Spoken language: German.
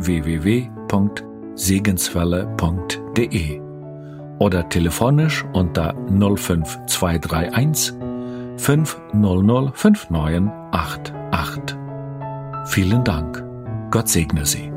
www.segenswelle.de oder telefonisch unter 05231 500 5988. Vielen Dank. Gott segne Sie.